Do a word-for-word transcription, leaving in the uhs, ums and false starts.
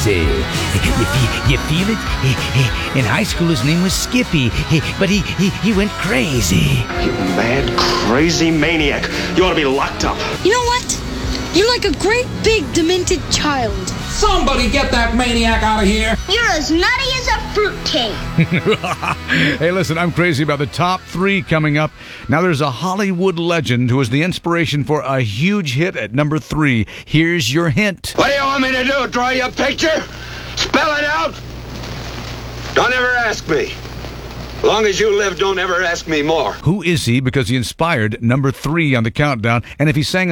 crazy. You, fe- you feel it? In high school, his name was Skippy, but he, he, he went crazy. You mad, crazy maniac. You ought to be locked up. You know what? You're like a great big demented child. Somebody get that maniac out of here. You're as nutty as a fruitcake. Hey, listen, I'm crazy about the top three coming up. Now, there's a Hollywood legend who was the inspiration for a huge hit at number three. Here's your hint. What do you want me to do? Draw you a picture? Spell it out? Don't ever ask me. Long as you live, don't ever ask me more. Who is he? Because he inspired number three on the countdown. And if he sang